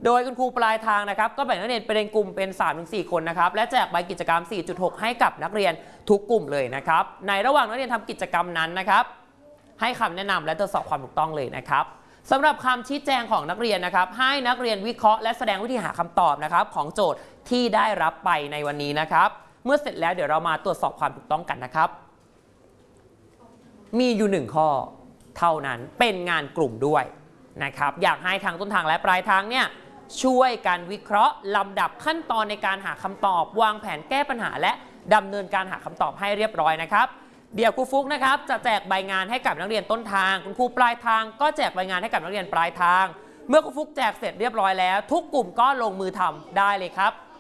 โดยคุณครูปลายทางนะครับก็แบ่งนักเรียนเป็นกลุ่มเป็น 3-4 คนนะครับและแจกใบกิจกรรม 4.6 ให้กับนักเรียนทุกกลุ่มเลยนะครับในระหว่างนักเรียนทำกิจกรรมนั้นนะครับให้คำแนะนำและตรวจสอบความถูกต้องเลยนะครับสำหรับคำชี้แจงของนักเรียนนะครับให้นักเรียนวิเคราะห์และแสดงวิธีหาคำตอบนะครับของโจทย์ที่ได้รับไปในวันนี้นะครับเมื่อเสร็จแล้วเดี๋ยวเรามาตรวจสอบความถูกต้องกันนะครับมีอยู่1ข้อเท่านั้นเป็นงานกลุ่มด้วยนะครับอยากให้ทางต้นทางและปลายทางเนี่ยช่วยกันวิเคราะห์ลำดับขั้นตอนในการหาคำตอบวางแผนแก้ปัญหาและดำเนินการหาคำตอบให้เรียบร้อยนะครับเดี๋ยวครูฟุกนะครับจะแจกใบงานให้กับนักเรียนต้นทางคุณครูปลายทางก็แจกใบงานให้กับนักเรียนปลายทางเมื่อครูฟุกแจกเสร็จเรียบร้อยแล้วทุกกลุ่มก็ลงมือทำได้เลยครับ